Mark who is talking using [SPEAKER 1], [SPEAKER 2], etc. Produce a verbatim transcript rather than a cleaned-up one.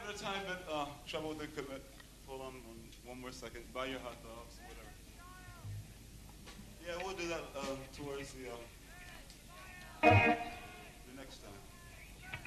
[SPEAKER 1] at a time, but uh, trouble with the equipment. Hold on one, one more second. Buy your hot dogs, whatever. Yeah, we'll do that uh, towards the, uh, the next time.